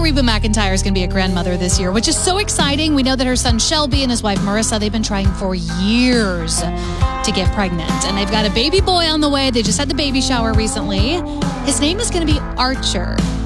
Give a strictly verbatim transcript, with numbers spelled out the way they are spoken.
Reba McEntire is going to be a grandmother this year, which is so exciting. We know that her son Shelby and his wife Marissa, they've been trying for years to get pregnant. And they've got a baby boy on the way. They just had the baby shower recently. His name is going to be Archer.